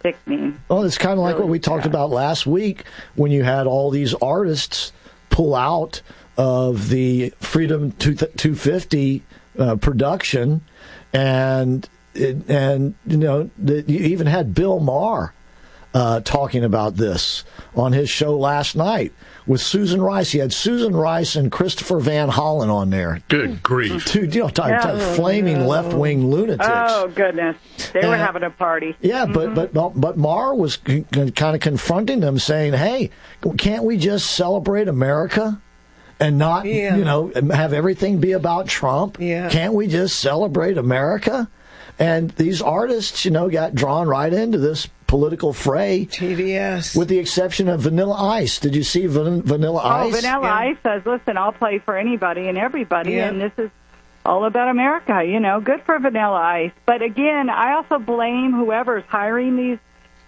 sickening. Well, it's kind of like what we talked about last week when you had all these artists pull out of the Freedom 250 production, and you even had Bill Maher talking about this on his show last night with Susan Rice. He had Susan Rice and Christopher Van Hollen on there. Good grief. Two flaming left-wing lunatics. Oh, goodness. They were having a party. Yeah, but Maher was kind of confronting them, saying, hey, can't we just celebrate America and not, have everything be about Trump? Yeah. Can't we just celebrate America? And these artists, got drawn right into this political fray. TDS. With the exception of Vanilla Ice. Did you see Vanilla Ice? Oh, Vanilla Ice says, listen, I'll play for anybody and everybody, and this is all about America. Good for Vanilla Ice. But again, I also blame whoever's hiring these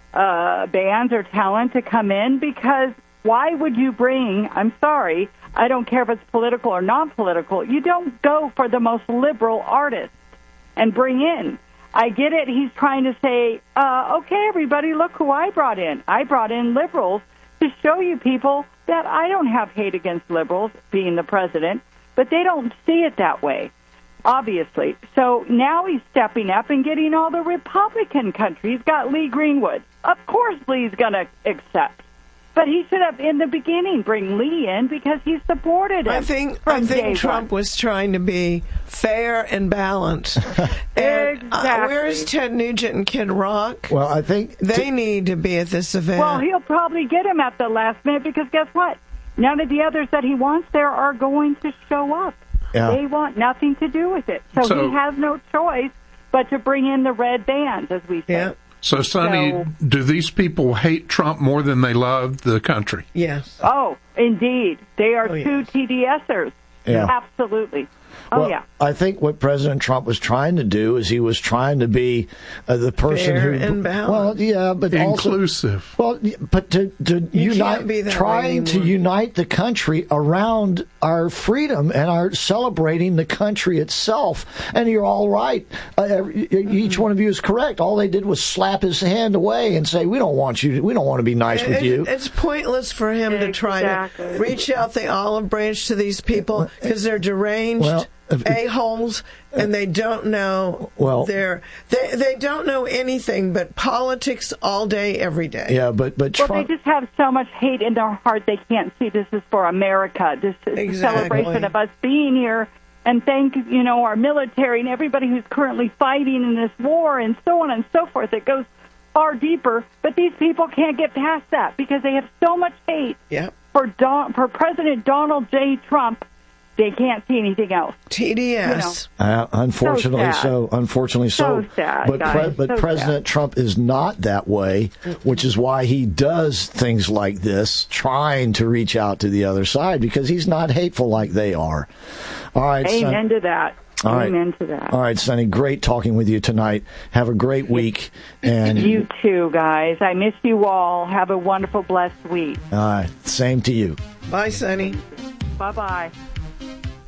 bands or talent to come in, because why would you bring, I'm sorry, I don't care if it's political or non-political, you don't go for the most liberal artist and bring in. I get it. He's trying to say, okay, everybody, look who I brought in. I brought in liberals to show you people that I don't have hate against liberals, being the president, but they don't see it that way, obviously. So now he's stepping up and getting all the Republican country. He's got Lee Greenwood. Of course Lee's going to accept. But he should have, in the beginning, bring Lee in because he supported him. I think Trump was trying to be fair and balanced. And, exactly. Where is Ted Nugent and Kid Rock? Well, I think they need to be at this event. Well, he'll probably get him at the last minute because guess what? None of the others that he wants there are going to show up. Yeah. They want nothing to do with it. So he has no choice but to bring in the red bands, as we say. Yeah. So, Sonny, do these people hate Trump more than they love the country? Yes. Oh, indeed. They are two TDSers. Yeah. Absolutely. Oh, well, yeah. I think what President Trump was trying to do is he was trying to be the person fair who, and balanced. well, yeah, but inclusive. Also, well, but to unite, trying to unite the country around our freedom and our celebrating the country itself. And you're all right. Each one of you is correct. All they did was slap his hand away and say, "We don't want you. We don't want to be nice with you." It's pointless for him to try to reach out the olive branch to these people because they're deranged. A-holes, and they don't know. Well, they don't know anything but politics all day, every day. Yeah, but Trump, they just have so much hate in their heart they can't see this is for America. This is a celebration of us being here, and thank our military and everybody who's currently fighting in this war, and so on and so forth. It goes far deeper, but these people can't get past that because they have so much hate for President Donald J. Trump. They can't see anything else. TDS. Unfortunately so. Unfortunately so. So sad, but President Trump is not that way, which is why he does things like this, trying to reach out to the other side, because he's not hateful like they are. All right. Amen to that. All right. Amen to that. All right, Sonny, great talking with you tonight. Have a great week. And you too, guys. I miss you all. Have a wonderful, blessed week. Same to you. Bye, Sonny. Bye-bye.